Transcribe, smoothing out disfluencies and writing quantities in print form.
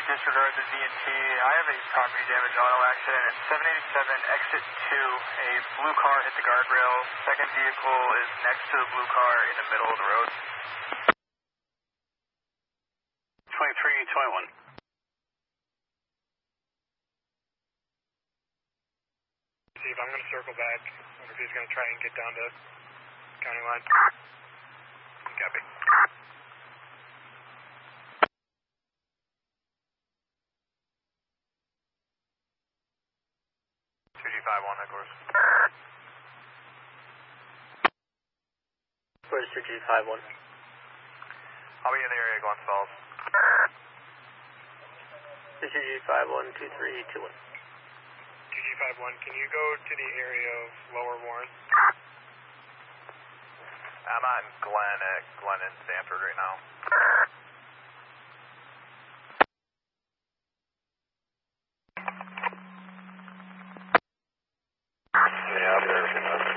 disregard the VNT. I have a property damage auto accident at 787 exit 2. A blue car hit the guardrail. Second vehicle is next to the blue car in the middle of the road. 2321. Steve, I'm going to circle back. I wonder if he's going to try and get down to county line. Copy. 2G51, headquarters. Where's 2G51? I'll be in the area, Glen Falls. 2G51, 2321. 2G51, can you go to the area of Lower Warren? I'm on Glen and Stanford right now. Yeah, there's enough.